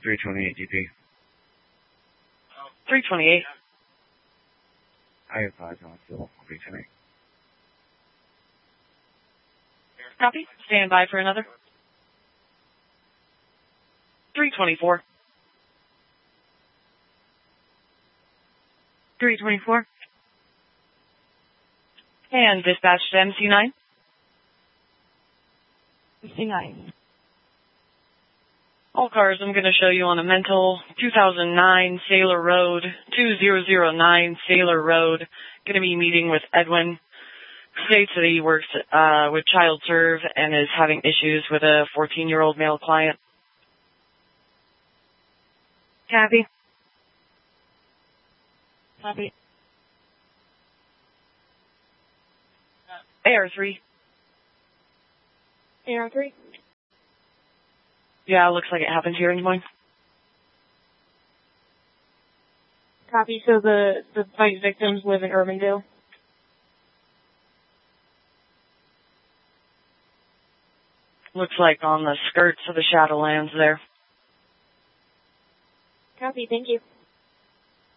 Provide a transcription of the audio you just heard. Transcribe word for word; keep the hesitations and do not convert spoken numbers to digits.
three twenty-eight D P. three twenty-eight. I advise on fuel. three twenty-eight. Copy. Stand by for another. three twenty-four. three twenty-four. And dispatch to M C nine. M C nine. All cars, I'm going to show you on a mental two thousand nine Sailor Road, two thousand nine Sailor Road. Going to be meeting with Edwin. States that he works uh, with Child Serve and is having issues with a fourteen-year-old male client. Copy. Copy. A R three. A R three. Yeah, looks like it happened here in Des Moines. Copy. So the, the fight victims live in Urbandale? Looks like on the skirts of the Shadowlands there. Copy. Thank you.